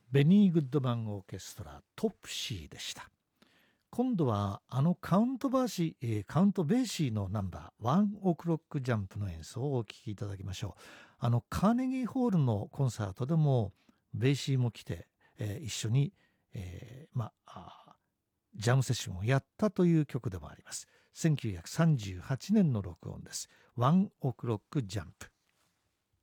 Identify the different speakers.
Speaker 1: ベニー・グッドマンオーケストラトプシーでした。今度はカウントベーシーのナンバーワンオクロックジャンプの演奏をお聴きいただきましょう。カーネギーホールのコンサートでもベーシーも来て、一緒に、ジャムセッションをやったという曲でもあります。1938年の録音です。ワンオクロックジャンプ。